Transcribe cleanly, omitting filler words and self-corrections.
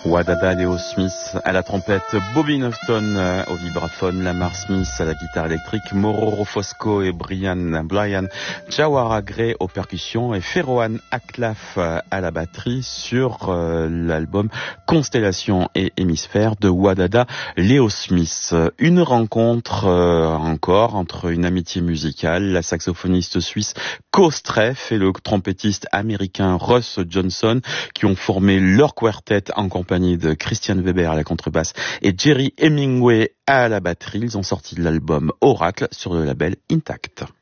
Wadada, Leo Smith à la trompette, Bobby Nufton au vibraphone, Lamar Smith à la guitare électrique, Mororo Fosco et Brian Jawara Gray aux percussions et Ferohan Aklaf à la batterie sur l'album Constellation et Hémisphère de Wadada, Leo Smith. Une rencontre encore entre une amitié musicale, la saxophoniste suisse Kostreff et le trompettiste américain Russ Johnson qui ont formé leur quartet en compagnie de Christian Weber à la contrebasse et Jerry Hemingway à la batterie. Ils ont sorti l'album Oracle sur le label Intact.